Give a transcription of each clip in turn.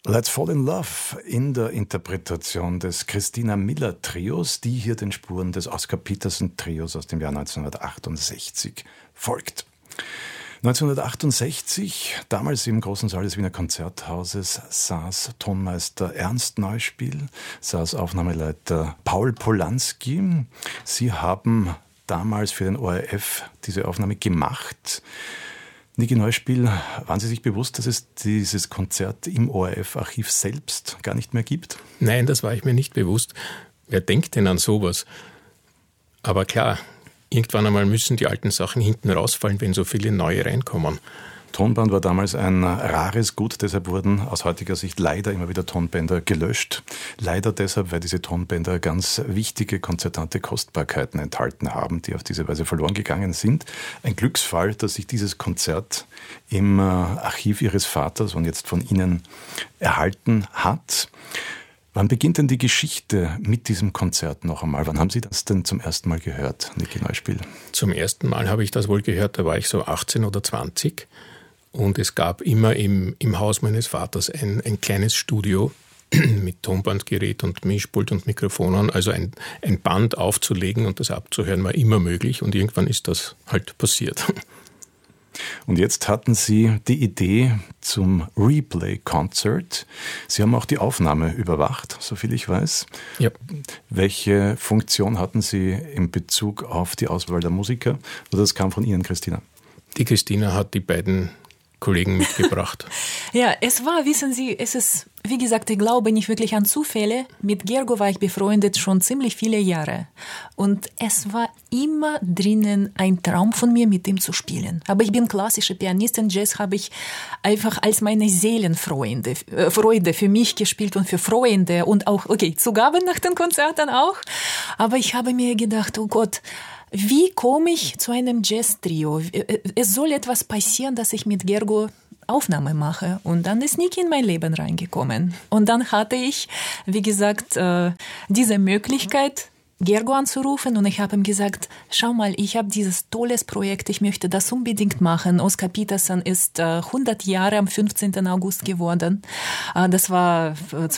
Let's Fall in Love in der Interpretation des Christina Miller Trios, die hier den Spuren des Oscar Peterson Trios aus dem Jahr 1968 folgt. 1968, damals im großen Saal des Wiener Konzerthauses, saß Tonmeister Ernst Neuspiel, saß Aufnahmeleiter Paul Polanski. Sie haben damals für den ORF diese Aufnahme gemacht. Niki Neuspiel, waren Sie sich bewusst, dass es dieses Konzert im ORF-Archiv selbst gar nicht mehr gibt? Nein, das war ich mir nicht bewusst. Wer denkt denn an sowas? Aber klar, irgendwann einmal müssen die alten Sachen hinten rausfallen, wenn so viele neue reinkommen. Tonband war damals ein rares Gut, deshalb wurden aus heutiger Sicht leider immer wieder Tonbänder gelöscht. Leider deshalb, weil diese Tonbänder ganz wichtige konzertante Kostbarkeiten enthalten haben, die auf diese Weise verloren gegangen sind. Ein Glücksfall, dass sich dieses Konzert im Archiv Ihres Vaters und jetzt von Ihnen erhalten hat. Wann beginnt denn die Geschichte mit diesem Konzert noch einmal? Wann haben Sie das denn zum ersten Mal gehört, Niki Neuspiel? Zum ersten Mal habe ich das wohl gehört, da war ich so 18 oder 20. Und es gab immer im Haus meines Vaters ein kleines Studio mit Tonbandgerät und Mischpult und Mikrofonen. Also ein Band aufzulegen und das abzuhören war immer möglich. Und irgendwann ist das halt passiert. Und jetzt hatten Sie die Idee zum Replay-Concert. Sie haben auch die Aufnahme überwacht, soviel ich weiß. Ja. Welche Funktion hatten Sie in Bezug auf die Auswahl der Musiker? Oder das kam von Ihnen, Christina? Die Christina hat die beiden Kollegen mitgebracht. Ja, es war, wissen Sie, es ist, wie gesagt, ich glaube nicht wirklich an Zufälle. Mit Gergo war ich befreundet schon ziemlich viele Jahre. Und es war immer drinnen ein Traum von mir, mit ihm zu spielen. Aber ich bin klassische Pianistin. Jazz habe ich einfach als meine Seelenfreude Freude für mich gespielt und für Freunde. Und auch, okay, Zugaben nach den Konzerten auch. Aber ich habe mir gedacht, oh Gott, wie komme ich zu einem Jazz-Trio? Es soll etwas passieren, dass ich mit Gergo Aufnahme mache. Und dann ist Niki in mein Leben reingekommen. Und dann hatte ich, wie gesagt, diese Möglichkeit, Gergo anzurufen, und ich habe ihm gesagt, schau mal, ich habe dieses tolles Projekt, ich möchte das unbedingt machen. Oscar Peterson ist 100 Jahre am 15. August geworden. Das war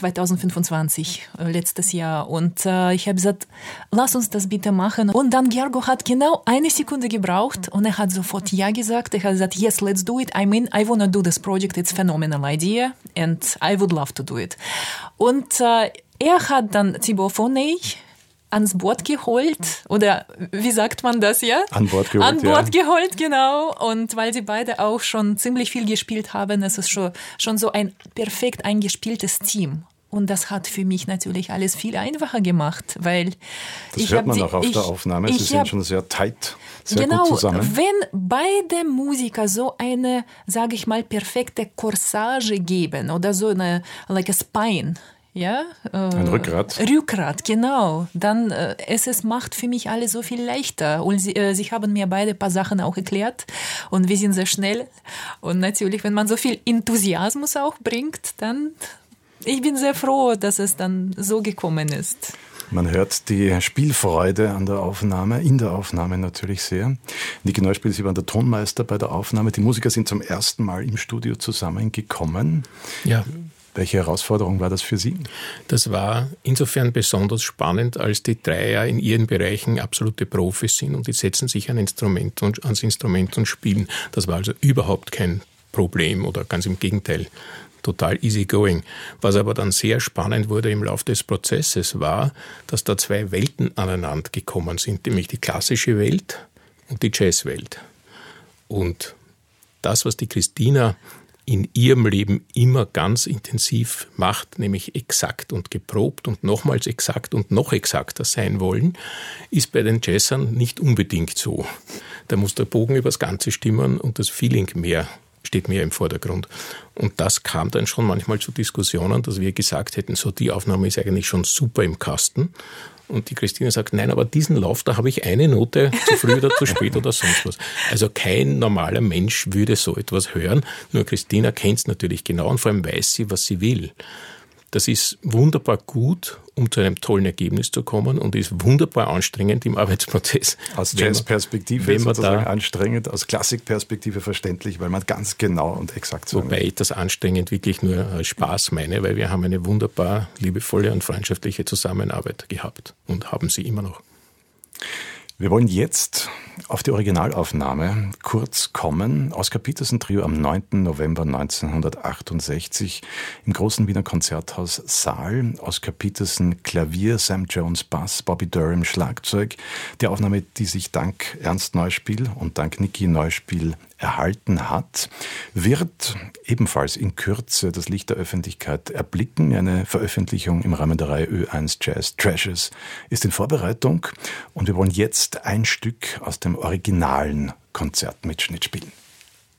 2025, letztes Jahr. Und ich habe gesagt, lass uns das bitte machen. Und dann Gergo hat genau eine Sekunde gebraucht und er hat sofort Ja gesagt. Er hat gesagt, yes, let's do it. I mean, I want to do this project. It's a phenomenal idea and I would love to do it. Und er hat dann Thibaut Fournier ans Bord geholt, oder wie sagt man das, ja? An Bord geholt, An Bord geholt, genau. Und weil sie beide auch schon ziemlich viel gespielt haben, es ist schon so ein perfekt eingespieltes Team. Und das hat für mich natürlich alles viel einfacher gemacht, weil das hört man auch auf der Aufnahme. Sie sind schon sehr tight, sehr gut zusammen. Genau, wenn beide Musiker so eine, sage ich mal, perfekte Corsage geben oder so eine, like a spine, ja, ein Rückgrat. Rückgrat, genau. Dann es macht für mich alles so viel leichter. Und sie haben mir beide ein paar Sachen auch erklärt. Und wir sind sehr schnell. Und natürlich, wenn man so viel Enthusiasmus auch bringt, dann ich bin sehr froh, dass es dann so gekommen ist. Man hört die Spielfreude an der Aufnahme, in der Aufnahme natürlich sehr. Niki Neuspiel, Sie waren der Tonmeister bei der Aufnahme. Die Musiker sind zum ersten Mal im Studio zusammengekommen. Ja. Welche Herausforderung war das für Sie? Das war insofern besonders spannend, als die drei ja in ihren Bereichen absolute Profis sind und die setzen sich ans Instrument und spielen. Das war also überhaupt kein Problem oder ganz im Gegenteil, total easy going. Was aber dann sehr spannend wurde im Laufe des Prozesses war, dass da zwei Welten aneinander gekommen sind, nämlich die klassische Welt und die Jazzwelt. Und das, was die Christina in ihrem Leben immer ganz intensiv macht, nämlich exakt und geprobt und nochmals exakt und noch exakter sein wollen, ist bei den Jazzern nicht unbedingt so. Da muss der Bogen übers Ganze stimmen und das Feeling steht mehr im Vordergrund. Und das kam dann schon manchmal zu Diskussionen, dass wir gesagt hätten, so die Aufnahme ist eigentlich schon super im Kasten. Und die Christina sagt, nein, aber diesen Lauf, da habe ich eine Note zu früh oder zu spät oder sonst was. Also kein normaler Mensch würde so etwas hören. Nur Christina kennt es natürlich genau und vor allem weiß sie, was sie will. Das ist wunderbar gut, um zu einem tollen Ergebnis zu kommen und ist wunderbar anstrengend im Arbeitsprozess. Aus Jazzperspektive sozusagen anstrengend, aus Klassikperspektive verständlich, weil man ganz genau und exakt sagen Wobei ich das anstrengend wirklich nur als Spaß meine, weil wir haben eine wunderbar liebevolle und freundschaftliche Zusammenarbeit gehabt und haben sie immer noch. Wir wollen jetzt auf die Originalaufnahme kurz kommen. Oscar Peterson Trio am 9. November 1968 im großen Wiener Konzerthaus Saal. Oscar Peterson Klavier, Sam Jones Bass, Bobby Durham Schlagzeug. Die Aufnahme, die sich dank Ernst Neuspiel und dank Niki Neuspiel erhalten hat, wird ebenfalls in Kürze das Licht der Öffentlichkeit erblicken. Eine Veröffentlichung im Rahmen der Reihe Ö1 Jazz Treasures ist in Vorbereitung und wir wollen jetzt ein Stück aus dem originalen Konzertmitschnitt spielen.